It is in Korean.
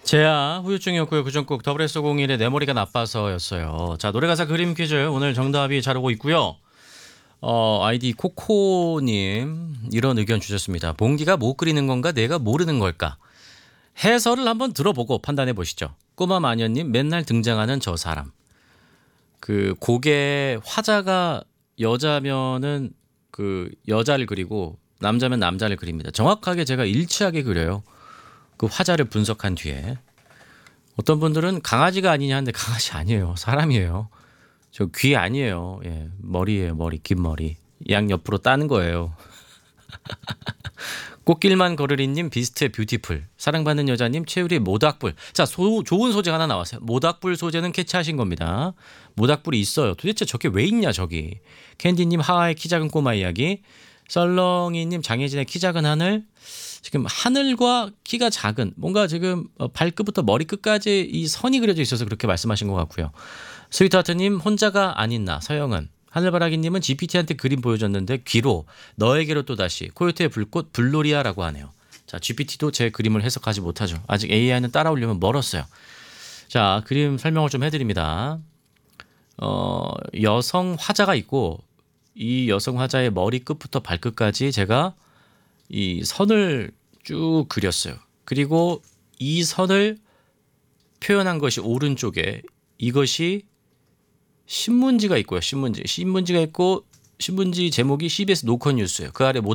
제아 후유증이었고요. 그전 곡 WS501의 내 머리가 나빠서였어요. 자, 노래가사 그림 퀴즈 오늘 정답이 잘 오고 있고요. 아이디 코코님 이런 의견 주셨습니다. 봉기가 못 그리는 건가 내가 모르는 걸까? 해설을 한번 들어보고 판단해 보시죠. 꼬마 마녀님 맨날 등장하는 저 사람. 그 곡의 화자가 여자면은 그 여자를 그리고 남자면 남자를 그립니다. 정확하게 제가 일치하게 그려요. 그 화자를 분석한 뒤에 어떤 분들은 강아지가 아니냐 하는데 강아지 아니에요. 사람이에요. 저 귀 아니에요. 예, 머리예요. 머리, 긴 머리. 양 옆으로 따는 거예요. 꽃길만 걸으리님 비스트의 뷰티풀. 사랑받는 여자님 최유리 모닥불. 자, 좋은 소재 하나 나왔어요. 모닥불 소재는 캐치하신 겁니다. 모닥불이 있어요. 도대체 저게 왜 있냐 저기. 캔디님 하하의 키 작은 꼬마 이야기. 썰렁이님 장혜진의 키 작은 하늘. 지금 하늘과 키가 작은 뭔가 지금 발끝부터 머리끝까지 이 선이 그려져 있어서 그렇게 말씀하신 것 같고요. 스위트하트님 혼자가 아닌 나 서영은. 하늘바라기님은 GPT한테 그림 보여줬는데 귀로 너에게로 또다시 코요테의 불꽃 블로리아라고 하네요. 자, GPT도 제 그림을 해석하지 못하죠. 아직 AI는 따라오려면 멀었어요. 자, 그림 설명을 좀 해드립니다. 여성 화자가 있고 이 여성 화자의 머리 끝부터 발끝까지 제가 이 선을 쭉 그렸어요. 그리고 이 선을 표현한 것이 오른쪽에 이것이 신문지가 있고요. 신문지가 있고 신문지 제목이 CBS 노컷뉴스예요. 그 아래